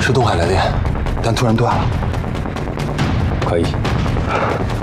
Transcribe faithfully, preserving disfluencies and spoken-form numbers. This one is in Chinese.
是东海来电，但突然断了。 可以。